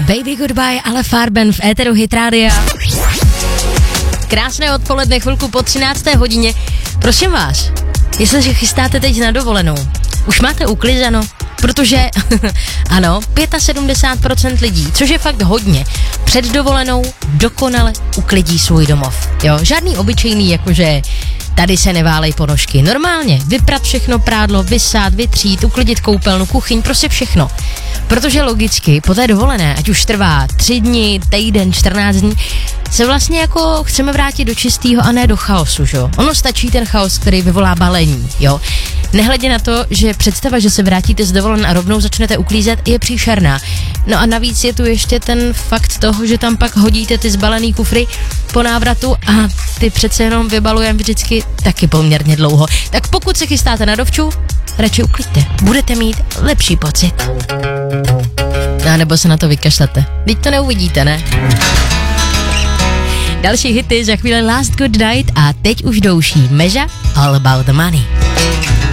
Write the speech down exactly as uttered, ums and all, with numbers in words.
Baby Goodbye, ale Farben v éteru Hit Rádia. Krásné odpoledne, chvilku po třinácté hodině. Prosím vás, jestliže chystáte teď na dovolenou, už máte uklizeno? Protože, ano, sedmdesát pět procent lidí, což je fakt hodně, před dovolenou dokonale uklidí svůj domov. Jo, žádný obyčejný, jakože tady se neválej ponožky. Normálně, vyprat všechno prádlo, vysát, vytřít, uklidit koupelnu, kuchyň, prostě všechno. Protože logicky po té dovolené, ať už trvá tři dny, týden, čtrnáct dní, se vlastně jako chceme vrátit do čistého a ne do chaosu, jo. Ono stačí ten chaos, který vyvolá balení, jo. Nehledě na to, že představa, že se vrátíte z dovolen a rovnou začnete uklízet, je příšerná. No a navíc je tu ještě ten fakt toho, že tam pak hodíte ty zbalený kufry po návratu a ty přece jenom vybalujeme vždycky taky poměrně dlouho. Tak pokud se chystáte na dovču, radši uklidte. Budete mít lepší pocit. A nebo se na to vykašlete. Teď to neuvidíte, ne? Další hity za chvíli Last Good Night a teď už douší Meža All About the Money.